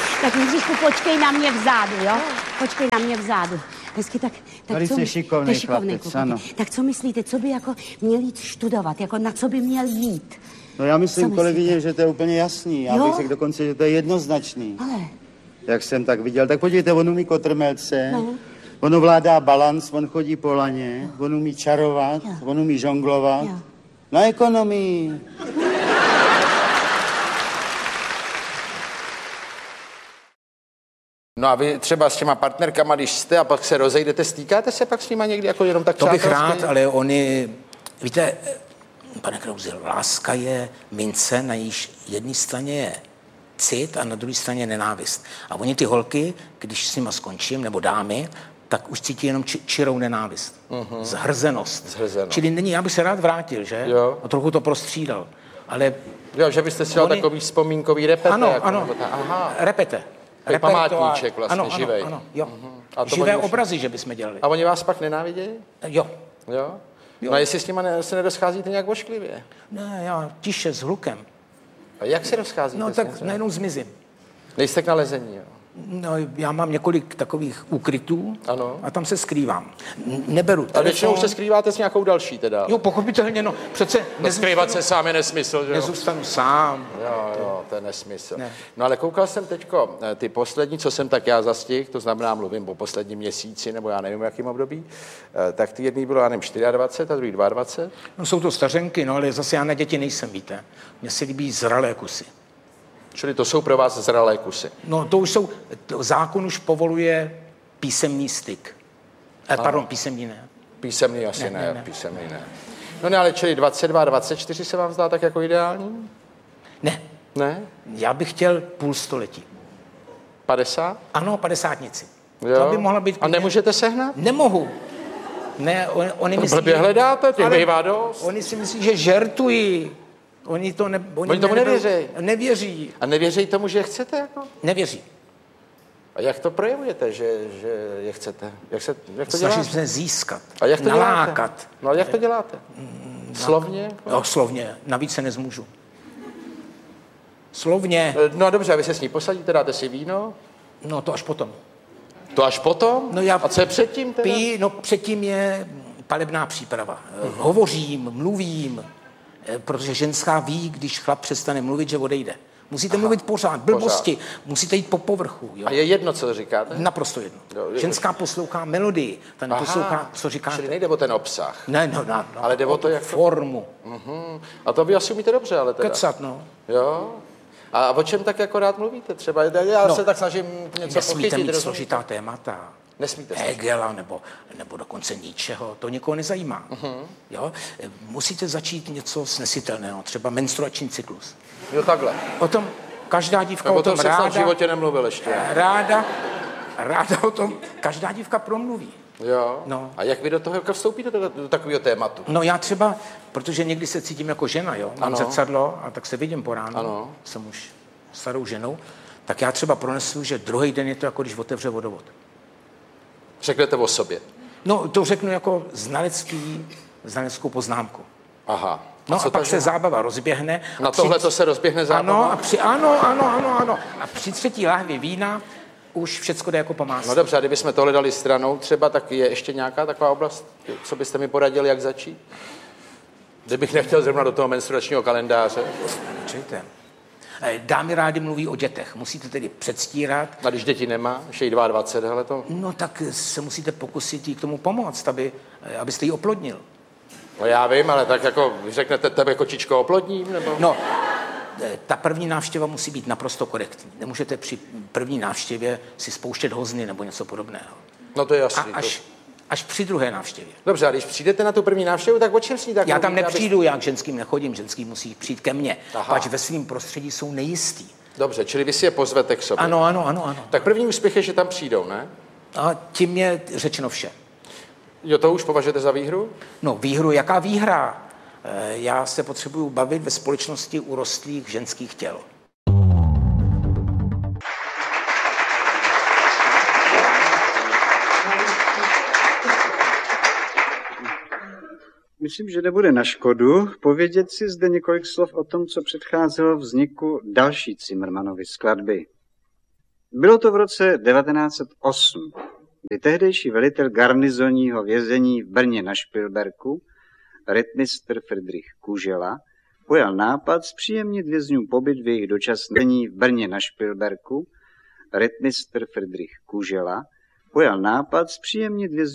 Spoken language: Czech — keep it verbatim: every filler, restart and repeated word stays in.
Tak Jindřišku, počkej na mě vzadu, jo? Počkej na mě vzadu. Hezky, tak, tak Tady co... jsi šikovnej šikovnej chlapec, ano. Tak co myslíte, co by jako měl jít studovat, jako na co by měl jít? No já myslím, Co kolegyně, myslíte? že to je úplně jasný. Já Jo? bych řekl dokonce, že to je jednoznačný. Ale... Jak jsem tak viděl. Tak podívejte, on umí kotrmelce, No. on ovládá balans, on chodí po laně, no. On umí čarovat, Jo. on umí žonglovat. Jo. Na ekonomii. No a vy třeba s těma partnerkama, když jste a pak se rozejdete, stýkáte se pak s nima někdy jako jenom tak To bych přátelsky? rád, ale oni, víte, pane Krause, láska je mince, na jejíž jedné straně je cit a na druhé straně nenávist. A oni ty holky, když s nima skončím, nebo dámy, tak už cítí jenom či, čirou nenávist. Uh-huh. Zhrzenost. Zhrzenost. Čili není, já bych se rád vrátil, že? Jo. A trochu to prostřídal. Ale... Jo, že byste si dal oni... takový vzpomínkový repete. Ano, jako, ano. Ta, aha. Repete. Takový památníček vlastně, ano, živej. Ano, ano, jo. Uh-huh. A to Živé už... obrazy, že bychom dělali. A oni vás pak nenávidějí? Jo. Jo? Jo. No a jestli s nima ne, se nedoscházíte nějak ošklivě? Ne, já tiše, s hlukem. A jak se rozcházíte? No tak najednou zmizím. Nejste k nalezení, jo? No, já mám několik takových úkrytů Ano. a tam se skrývám. N- neberu telefon. A většinou už se skrýváte s nějakou další teda? Jo, pochopitelně, no. Přece No, skrývat se sám je nesmysl, že jo? nezůstanu sám. Jo, jo, to je nesmysl. Ne. No ale koukal jsem teďko, ty poslední, co jsem tak já zastihl, to znamená, mluvím o posledním měsíci, nebo já nevím, v jakým období, tak ty jedný bylo, já nevím, dvacet čtyři a druhý dvacet dva. No, jsou to stařenky, no, ale zase já na děti nejsem, víte. Mně se líbí zralé kusy. Čili to jsou pro vás zralé kusy. No, to už jsou, to zákon už povoluje písemný styk. Eh, pardon, písemný ne. Písemný asi Ne, ne, ne, ne, ne. písemný ne. No ne, ale čili dvacet dva, dvacet čtyři se vám zdá tak jako ideální? Ne, Ne? já bych chtěl půl století. padesát? Ano, padesátnici. Jo. To by mohla být... A nemůžete sehnat? Nemohu. Ne, on, oni myslí, Blbě hledáte, těch ale bývá dost. Oni si myslí, že žertují. Oni to ne, Oni tomu neberou- nevěří. Nevěří. A nevěří tomu, že je chcete jako? Nevěří. A jak to projevujete, že, že je chcete? Jak, se, jak to Snaží děláte? se získat. A jak to nalákat. děláte? No ale jak to děláte? Slovně? Jo, slovně. Navíc se nezmůžu. Slovně. No dobře, a vy se s ní posadíte, dáte si víno? No to až potom. To až potom? No já A co je předtím teda? Pí, no předtím je palebná příprava. Uh-huh. Hovořím, mluvím, eh, protože ženská ví, když chlap přestane mluvit, že odejde. Musíte Aha, mluvit pořád, blbosti, pořád. Musíte jít po povrchu. Jo? A je jedno, co říkáte? Naprosto jedno. Jo, je- Ženská poslouchá melodii, ta neposlouchá, co říkáte. Čili nejde o ten obsah. Ne, no, no, no, Ale jde o to, jak to- formu. Uh-huh. A to vy asi umíte dobře, ale teda. Kecat, no. Jo? A o čem tak jako rád mluvíte? Třeba já No, se tak snažím něco Nesmíte pochytit. mít rozumíte? složitá témata. Nesmíte se. Hegela nebo, nebo dokonce Nietzscheho, to nikoho nezajímá. Uh-huh. Jo? Musíte začít něco snesitelného, třeba menstruační cyklus. Jo, takhle. O tom každá dívka Nebo o tom jsem snad v ráda, životě nemluvil ještě. ráda, ráda o tom, každá dívka promluví. Jo. No. A jak vy do toho jako vstoupíte do, do takového tématu? No já třeba, protože někdy se cítím jako žena, jo, mám Ano. zrcadlo a tak se vidím po ránu, Ano. jsem už starou ženou, tak já třeba pronesu, že druhý den je to jako když otevře vodovod. Řeknete o sobě. No to řeknu jako znalecký, znaleckou poznámku. Aha. No a, co a pak ta se žena? zábava rozběhne. Na a tohle to se rozběhne zábava? Ano, a při, ano, ano, ano, ano. A při třetí lahvi vína už všecko jde jako po másle. No dobře, a kdybychom tohle dali stranou třeba, tak je ještě nějaká taková oblast, co byste mi poradili, jak začít? Kdybych nechtěl zrovna do toho menstruačního kalendáře. Čujte. Dámy rády mluví o dětech. Musíte tedy předstírat. A když děti nemá, ještě jí dvacet dva, hele to... No tak se musíte pokusit jí k tomu pomoct, aby, abyste ji oplodnil. No já vím, ale tak jako vy řeknete tebe kočičko oplodním, nebo... No, ta první návštěva musí být naprosto korektní. Nemůžete při první návštěvě si spouštět hozny nebo něco podobného. No to je A jasný. až, To... až při druhé návštěvě. Dobře, a když přijdete na tu první návštěvu, tak o čem s ní tak Já tam mluvíte, nepřijdu, já k ženským nechodím, ženský musí přijít ke mně, Aha. pač ve svém prostředí jsou nejistý. Dobře, čili vy si je pozvete k sobě. Ano, ano, ano, ano. Tak první úspěch je, že tam přijdou, ne? A tím je řečeno vše. Jo, to už považujete za výhru? No, výhru, jaká výhra? E, Já se potřebuju bavit ve společnosti urostlých ženských těl. Myslím, že nebude na škodu povědět si zde několik slov o tom, co předcházelo vzniku další Cimrmanovy skladby. Bylo to v roce devatenáct set osm, kdy tehdejší velitel garnizonního vězení v Brně na Špilberku, rytmistr Friedrich Kužela, pojal nápad zpříjemnit vězňům pobyt v jejich dočasné v Brně na Špilberku, rytmistr Friedrich Kužela, pojal nápad zpříjemnit vězňům